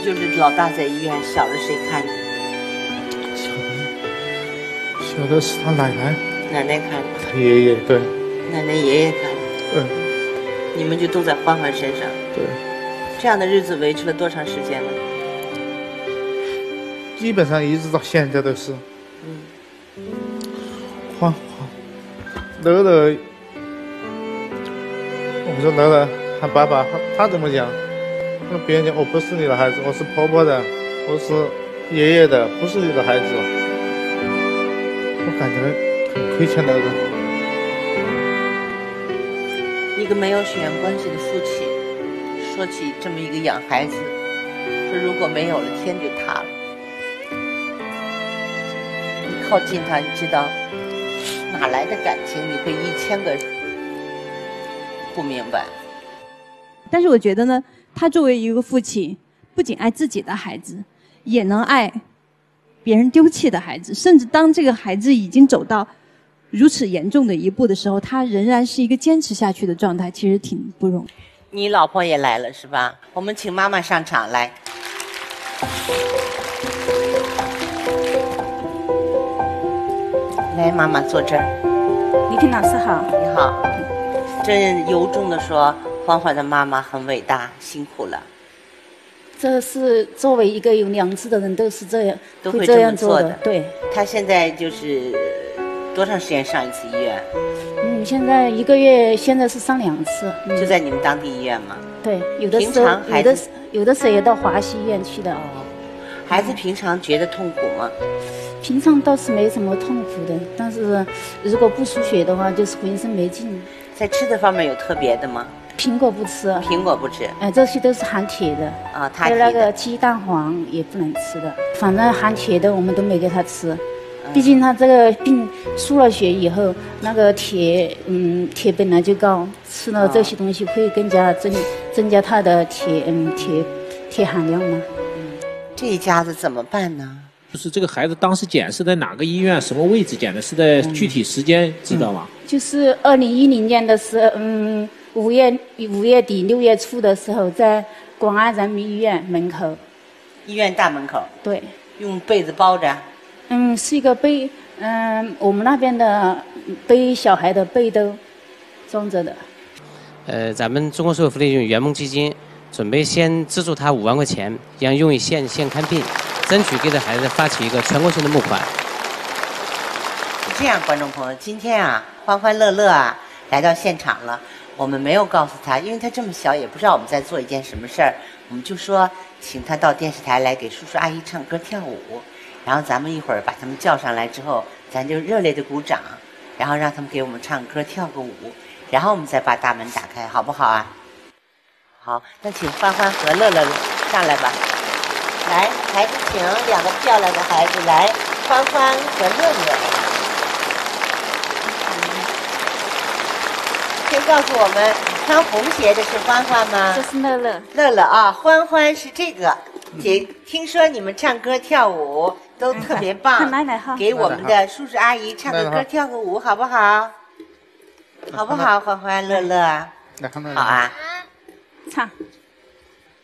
就是老大在医院，小的谁看？ 小的是他奶奶。 奶奶看。 他爷爷，对。 奶奶爷爷看。你们就都在欢欢身上。 对。 这样的日子维持了多长时间了？ 基本上一直到现在都是。欢欢，乐乐，我说乐乐喊爸爸，他怎么讲？那别人讲我不是你的孩子，我是婆婆的，我是爷爷的，不是你的孩子。我感觉很亏欠乐乐。 一个没有血缘关系的父亲，说起这么一个养孩子，说如果没有了，天就塌了。你靠近他，你知道哪来的感情？你会1000个不明白。 但是我觉得呢，他作为一个父亲，不仅爱自己的孩子，也能爱别人丢弃的孩子，甚至当这个孩子已经走到如此严重的一步的时候，他仍然是一个坚持下去的状态，其实挺不容易。 你老婆也来了是吧？我们请妈妈上场来。来，妈妈坐这儿。 李婷老师好。 你好。这由衷的说，欢欢的妈妈很伟大，辛苦了。 这是作为一个有良知的人，都是这样， 都会这样做的。 对。 他现在就是多长时间上一次医院？ 现在1个月，现在是上2次。 就在你们当地医院吗？ 对，有的时候有的时候也到华西医院去的。 孩子平常觉得痛苦吗？ 平常倒是没什么痛苦的，但是如果不输血的话，就是浑身没劲。 在吃的方面有特别的吗？ 苹果不吃。 苹果不吃。 这些都是含铁的。还有那个鸡蛋黄也不能吃的，反正含铁的我们都没给他吃。毕竟他这个病输了血以后，那个铁本来就高，吃了这些东西会更加增加他的铁含量嘛。 这一家子怎么办呢？ 就是这个孩子当时检是在哪个医院，什么位置检的？是在具体时间知道吗？ 就是2010年的时候，5月底6月初的时候，在广安人民医院门口。 医院大门口。 对。 用被子包着。 是一个背，我们那边的背小孩的背都装着的。 咱们中国社会福利圆梦基金准备先资助他5万块钱，让用于县看病，争取给这孩子发起一个全国性的募款。 是这样，观众朋友，今天啊，欢欢乐乐啊来到现场了，我们没有告诉他，因为他这么小，也不知道我们在做一件什么事儿，我们就说请他到电视台来给叔叔阿姨唱歌跳舞。然后咱们一会儿把他们叫上来之后，咱就热烈的鼓掌，然后让他们给我们唱歌跳个舞，然后我们再把大门打开，好不好啊？好，那请欢欢和乐乐上来吧。来，孩子请，2个漂亮的孩子来，欢欢和乐乐。先告诉我们，穿红鞋的是欢欢吗？ 这是乐乐。 乐乐啊，欢欢是这个。姐，听说你们唱歌跳舞都特别棒，给我们的叔叔阿姨唱个歌跳个舞好不好？好不好？欢欢乐乐，好啊， 唱。